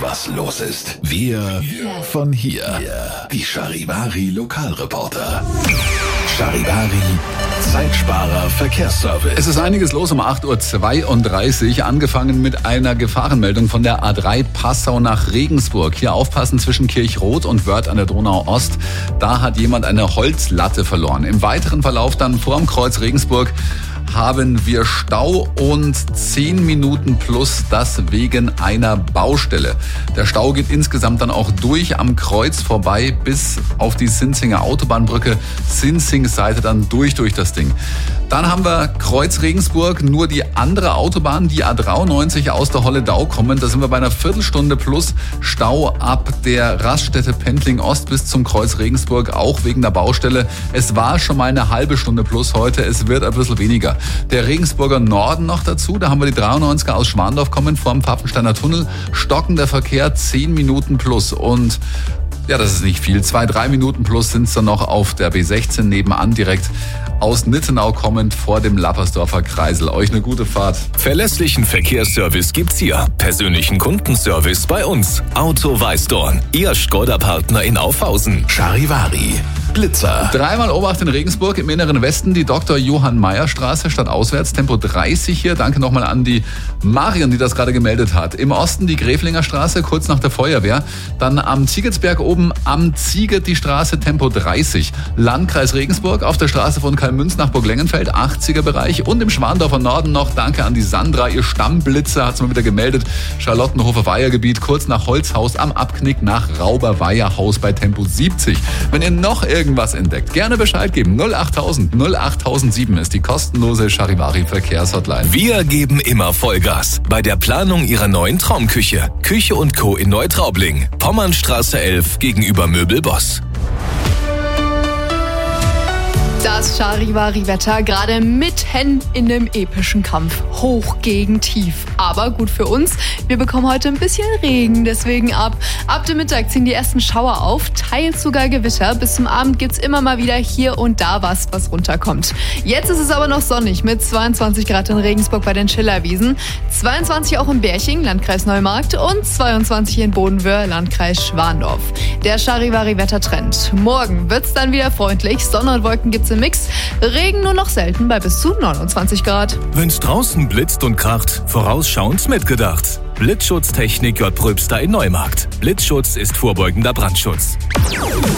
was los ist. Wir von hier. Die Charivari Lokalreporter. Charivari Zeitsparer Verkehrsservice. Es ist einiges los um 8.32 Uhr, angefangen mit einer Gefahrenmeldung von der A3 Passau nach Regensburg. Hier aufpassen zwischen Kirchroth und Wörth an der Donau Ost. Da hat jemand eine Holzlatte verloren. Im weiteren Verlauf dann vorm Kreuz Regensburg haben wir Stau und 10 Minuten plus, das wegen einer Baustelle. Der Stau geht insgesamt dann auch durch am Kreuz vorbei bis auf die Sinzinger Autobahnbrücke. Sinzing-Seite dann durch das Ding. Dann haben wir Kreuz Regensburg, nur die andere Autobahn, die A93 aus der Holledau kommen. Da sind wir bei einer Viertelstunde plus Stau ab der Raststätte Pendling Ost bis zum Kreuz Regensburg, auch wegen der Baustelle. Es war schon mal eine halbe Stunde plus heute, es wird ein bisschen weniger. Der Regensburger Norden noch dazu, da haben wir die 93er aus Schwandorf kommen vorm Pfaffensteiner Tunnel. Stockender Verkehr 10 Minuten plus und ja, das ist nicht viel. 2-3 Minuten plus sind es dann noch auf der B16 nebenan direkt aus Nittenau kommend vor dem Lappersdorfer Kreisel. Euch eine gute Fahrt. Verlässlichen Verkehrsservice gibt's hier. Persönlichen Kundenservice bei uns. Auto Weißdorn, Ihr Skoda-Partner in Aufhausen. Charivari Blitzer. Dreimal Obacht in Regensburg, im inneren Westen die Dr. Johann Mayer Straße statt auswärts, Tempo 30 hier. Danke nochmal an die Marion, die das gerade gemeldet hat. Im Osten die Gräflinger Straße, kurz nach der Feuerwehr. Dann am Ziegetsberg oben am Ziegert die Straße, Tempo 30. Landkreis Regensburg auf der Straße von Kalmünz nach Burglengenfeld, 80er Bereich. Und im Schwandorfer Norden noch, danke an die Sandra, ihr Stammblitzer hat es mal wieder gemeldet. Charlottenhofer Weihergebiet, kurz nach Holzhaus am Abknick nach Rauber-Weiherhaus bei Tempo 70. Wenn ihr noch irgendwas entdeckt, gerne Bescheid geben. 08000 08007 ist die kostenlose Charivari Verkehrshotline. Wir geben immer Vollgas bei der Planung Ihrer neuen Traumküche. Küche & Co. in Neutraubling. Pommernstraße 11 gegenüber Möbelboss. Das Charivari-Wetter gerade mitten in einem epischen Kampf. Hoch gegen tief. Aber gut für uns, wir bekommen heute ein bisschen Regen. Deswegen ab dem Mittag ziehen die ersten Schauer auf, teils sogar Gewitter. Bis zum Abend gibt's immer mal wieder hier und da was runterkommt. Jetzt ist es aber noch sonnig mit 22 Grad in Regensburg bei den Schillerwiesen, 22 auch in Berching, Landkreis Neumarkt und 22 in Bodenwöhr, Landkreis Schwandorf. Der Charivari-Wettertrend. Morgen wird's dann wieder freundlich. Sonne und Wolken gibt's im Mix. Regen nur noch selten bei bis zu 29 Grad. Wenn's draußen blitzt und kracht, vorausschauend mitgedacht. Blitzschutztechnik J. Pröbster in Neumarkt. Blitzschutz ist vorbeugender Brandschutz.